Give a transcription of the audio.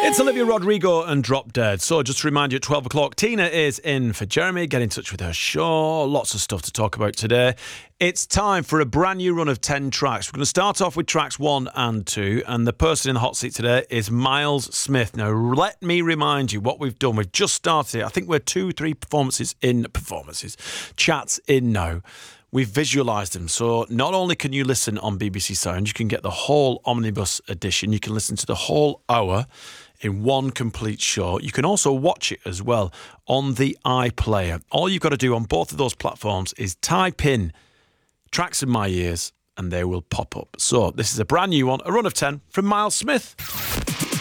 It's Olivia Rodrigo and Drop Dead. So just to remind you, at 12 o'clock, Tina is in for Jeremy. Get in touch with her show. Lots of stuff to talk about today. It's time for a brand new run of 10 tracks. We're going to start off with tracks 1 and 2. And the person in the hot seat today is Miles Smith. Now, let me remind you what we've done. We've just started. I think we're 2-3 chats in now. We've visualised them. So not only can you listen on BBC Sound, you can get the whole Omnibus edition. You can listen to the whole hour in one complete show. You can also watch it as well on the iPlayer. All you've got to do on both of those platforms is type in Tracks in My Ears and they will pop up. So this is a brand new one, a run of 10 from Miles Smith.